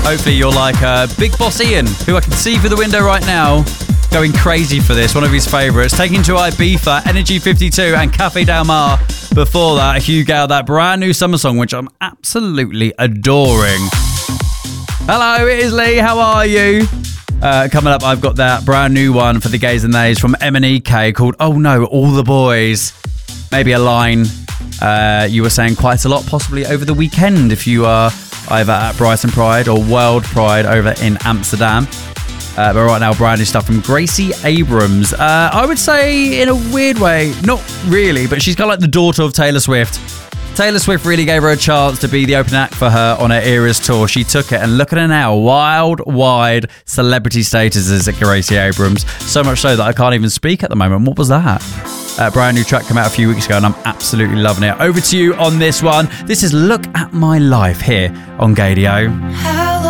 Hopefully you're like Big Boss Ian, who I can see through the window right now, going crazy for this, one of his favourites. Taking to Ibiza, Energy 52 and Cafe Del Mar. Before that, Hugh Gale, that brand new summer song, which I'm absolutely adoring. Hello, it is Lee. How are you? Coming up, I've got that brand new one for the gays and theys from M&EK called Oh No, All the Boys. Maybe a line you were saying quite a lot, possibly over the weekend, if you are either at Brighton Pride or World Pride over in Amsterdam. But right now, brand new stuff from Gracie Abrams. I would say, in a weird way, not really, but she's kind of like the daughter of Taylor Swift. Taylor Swift really gave her a chance to be the opening act for her on her Eras tour. She took it, and look at her now. Wild, wide celebrity status is at Gracie Abrams. So much so that I can't even speak at the moment. What was that? A brand new track came out a few weeks ago, and I'm absolutely loving it. Over to you on this one. This is Look at My Life here on Gaydio.